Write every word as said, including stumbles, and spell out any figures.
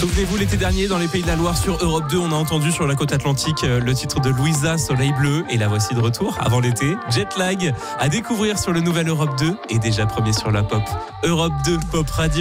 Souvenez-vous, l'été dernier, dans les Pays de la Loire, sur Europe deux, on a entendu sur la côte atlantique le titre de Louisa, Soleil bleu. Et la voici de retour, avant l'été. Jetlag, à découvrir sur le nouvel Europe deux et déjà premier sur la pop. Europe deux, Pop Radio.